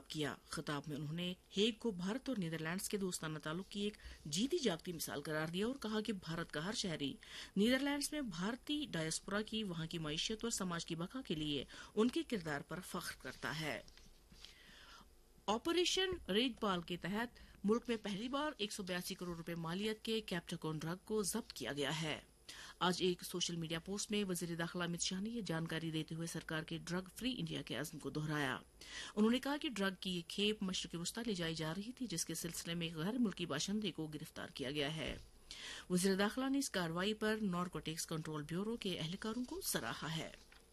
کیا۔ خطاب میں انہوں نے ہیگ کو بھارت اور نیدرلینڈز کے دوستانہ تعلق کی ایک جیتی جاگتی مثال قرار دیا اور کہا کہ بھارت کا ہر شہری نیدرلینڈز میں بھارتی ڈائسپورا کی وہاں کی معیشت اور سماج کی بقا کے لیے ان کے کردار پر فخر کرتا ہے۔ آپریشن ریگ پال کے تحت ملک میں پہلی بار 182 کروڑ روپے مالیت کے کیپٹاکون ڈرگ کو ضبط کیا گیا ہے۔ آج ایک سوشل میڈیا پوسٹ میں وزیر داخلہ امت شاہ نے یہ جانکاری دیتے ہوئے سرکار کے ڈرگ فری انڈیا کے عزم کو دہرایا۔ انہوں نے کہا کہ ڈرگ کی یہ کھیپ مشرق وسطی لے جائی جا رہی تھی، جس کے سلسلے میں ایک غیر ملکی باشندے کو گرفتار کیا گیا ہے۔ وزیر داخلہ نے اس کارروائی پر نارکوٹکس کنٹرول بیورو کے اہلکاروں کو سراہا ہے۔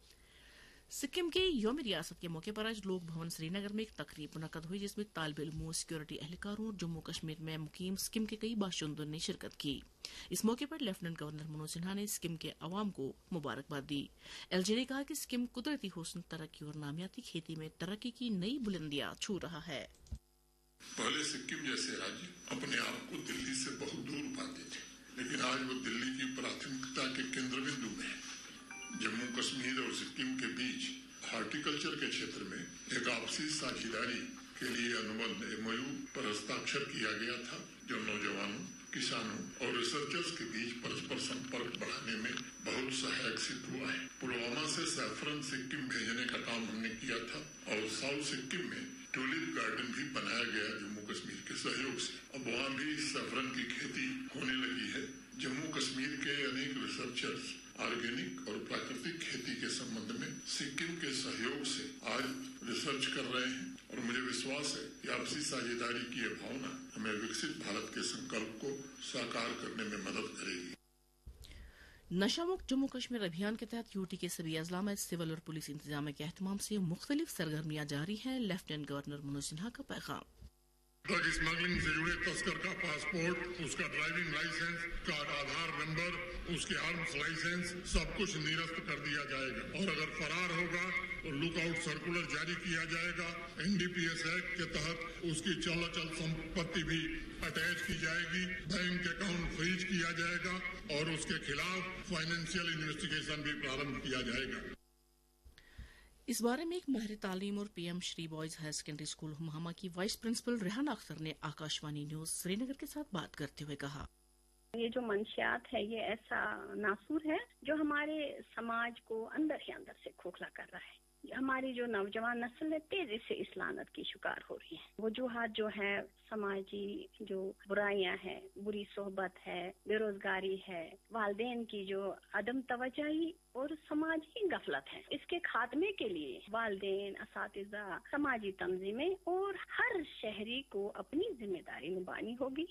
سکم کے یوم ریاست کے موقع پر آج لوک بھون سری نگر میں ایک تقریب منعقد ہوئی، جس میں طالب علموں، سیکورٹی اہلکاروں اور جموں کشمیر میں مقیم سکم کے کئی باشندوں نے شرکت کی۔ اس موقع پر لیفٹیننٹ گورنر منوج سنہا نے سکم کے عوام کو مبارکباد دی۔ ایل جے نے کہا کہ سکم قدرتی حسن، ترقی اور نامیاتی کھیتی میں ترقی کی نئی بلندیاں چھو رہا ہے۔ پہلے سکم جیسے راجیہ اپنے آپ کو دلی سے بہت دور پاتے تھے، لیکن آج وہ دلی کی پراتھمکتا کے کیندر بندو میں ہے۔ جموں کشمیر اور سکم کے بیچ ہارٹیکلچر کے چھیتر میں ایک آپسی ساجھیداری کے لیے انوبندھ MOU پر ہستاکشر کیا گیا تھا، جو نوجوانوں، کسانوں اور ریسرچرز کے بیچ پرسپر سمپرک بڑھانے میں بہت سہایک ثابت ہوا ہے۔ پلوامہ سے سیفرن سکم بھیجنے کا کام ہم نے کیا تھا اور ساؤتھ سکم میں ٹولپ گارڈن بھی بنایا گیا جموں کشمیر کے سہیوگ سے۔ اب وہاں بھی سیفرن کی کھیتی ہونے لگی ہے۔ جموں کشمیر کے انیک ریسرچرز آرگینک اور پراکرتک کھیتی کے سمبند میں سکم کے سہیوگ سے آج ریسرچ کر رہے ہیں، اور مجھے وشواس ہے کہ آپسی ساجھیداری کی یہ بھاونا ہمیں وکست بھارت کے سنکلپ کو ساکار کرنے میں مدد کرے گی۔ نشہ مکت جموں کشمیر ابھیان کے تحت یوٹی کے سبھی اضلاع میں سول اور پولیس انتظامیہ کے اہتمام سے مختلف سرگرمیاں جاری ہیں۔ لیفٹیننٹ گورنر منوج سنہا کا پیغام۔ ڈرگ اسمگلنگ سے جڑے تسکر کا پاسپورٹ، اس کا ڈرائیونگ لائسنس، کا آدھار نمبر، اس کے آرمز لائسنس، سب کچھ نرست کر دیا جائے گا، اور اگر فرار ہوگا تو لک آؤٹ سرکولر جاری کیا جائے گا۔ NDPS ایکٹ کے تحت اس کی چل اچل سمپتی بھی اٹیچ کی جائے گی، بینک اکاؤنٹ فریز کیا جائے گا، اور اس کے خلاف فائنینشیل انویسٹیگیشن بھی پرارمبھ کیا جائے گا۔ اس بارے میں ایک ماہر تعلیم اور PM شری بوائز ہائر سیکنڈری اسکول ہمہامہ کی وائس پرنسپل ریحانہ اختر نے آکاشوانی نیوز سری نگر کے ساتھ بات کرتے ہوئے کہا۔ یہ جو منشیات ہے، یہ ایسا ناسور ہے جو ہمارے سماج کو اندر ہی اندر سے کھوکھلا کر رہا ہے۔ ہماری جو نوجوان نسل ہے تیزی سے اس لعنت کی شکار ہو رہی ہے۔ وجوہات جو ہے سماجی جو برائیاں ہیں، بری صحبت ہے، بے روزگاری ہے، والدین کی جو عدم توجہی اور سماجی غفلت ہے۔ اس کے خاتمے کے لیے والدین، اساتذہ، سماجی تنظیمیں اور ہر شہری کو اپنی ذمہ داری نبھانی ہوگی۔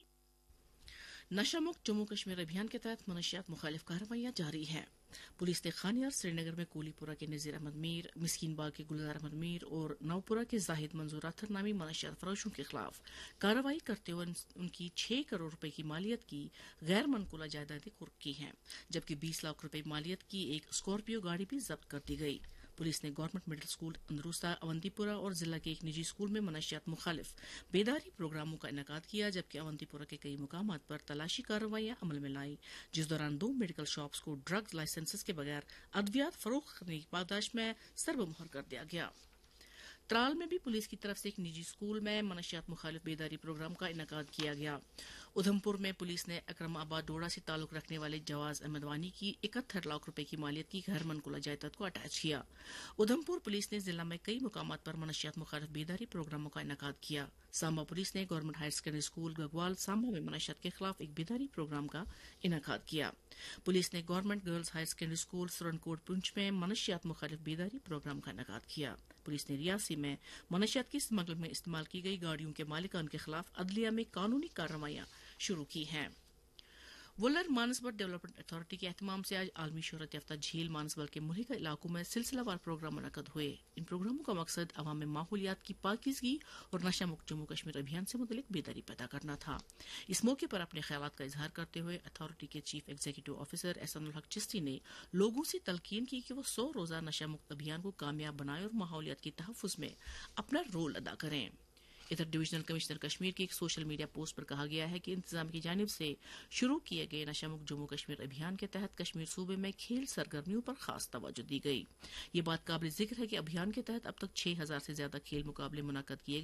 نشہ مکت جموں کشمیر ابھیان کے تحت منشیات مخالف کارروائیاں جاری ہیں۔ پولیس نے خانیار سری نگر میں کولی پورہ کے نذیر احمد میر، مسکین باغ کے گلزار احمد میر اور نوپورہ کے زاہد منظور اتھر نامی منشیات فروشوں کے خلاف کارروائی کرتے ہوئے ان کی 6 کروڑ روپے کی مالیت کی غیر منقولہ جائیدادیں قرق کی ہیں، جبکہ 20 لاکھ روپے مالیت کی ایک اسکارپیو گاڑی بھی ضبط کر دی گئی۔ پولیس نے گورنمنٹ مڈل اسکول اندروسہ، اونتی پورہ اور ضلع کے ایک نجی اسکول میں منشیات مخالف بیداری پروگراموں کا انعقاد کیا، جبکہ اونتی پورہ کے کئی مقامات پر تلاشی کارروائیاں عمل میں لائیں، جس دوران 2 میڈیکل شاپس کو ڈرگز لائسنس کے بغیر ادویات فروخت کرنے کی پاداش میں سربمہر کر دیا گیا۔ ترال میں بھی پولیس کی طرف سے ایک نجی اسکول میں منشیات مخالف بیداری پروگرام کا انعقاد کیا گیا۔ ادھمپور میں پولیس نے اکرم آباد ڈوڑا سے تعلق رکھنے والے جواز احمد وانی کی 71 لاکھ روپے کی مالیت کی غیر منقولہ جائیداد کو اٹیچ کیا۔ ادھمپور پولیس نے ضلع میں کئی مقامات پر منشیات مخالف بیداری پروگراموں کا انعقاد کیا۔ سامبا پولیس نے government higher secondary school گگوال Samba میں منشیات کے خلاف ایک بیداری پروگرام کا انعقاد کیا۔ پولیس نے government girls higher secondary school سرنکوٹ پنچ میں منشیات مخالف بیداری پروگرام کا انعقاد کیا۔ پولیس نے ریاسی میں منشیات کی اسمگلنگ میں استعمال کی گئی گاڑیوں کے مالکان کے خلاف عدلیہ میں قانونی کارروائیاں شروع کی ہیں۔ ولر مانسبل ڈیولپمنٹ اتھارٹی کے اہتمام سے آج عالمی شہرت یافتہ جھیل مانسبل کے ملحقہ علاقوں میں سلسلہ وار پروگرام منعقد ہوئے۔ ان پروگراموں کا مقصد عوام میں ماحولیات کی پاکیزگی اور نشہ مکت جموں کشمیر ابھیان سے متعلق بیداری پیدا کرنا تھا۔ اس موقع پر اپنے خیالات کا اظہار کرتے ہوئے اتھارٹی کے چیف ایگزیکٹو آفیسر احسان الحق چشتی نے لوگوں سے تلقین کی کہ وہ 100 روزہ نشہ مکت ابھیان کو کامیاب بنائیں اور ماحولیات کے تحفظ میں اپنا رول ادا کریں۔ ادھر ڈویژنل کمشنر کشمیر کی ایک سوشل میڈیا پوسٹ پر کہا گیا ہے کہ انتظام کی جانب سے شروع کیے گئے نشہ مکت جموں کشمیر ابھیان کے تحت کشمیر صوبے میں کھیل سرگرمیوں پر خاص توجہ دی گئی۔ یہ بات قابل ذکر ہے کہ ابھیان کے تحت اب تک 6000 سے زیادہ کھیل مقابلے منعقد کیے گئے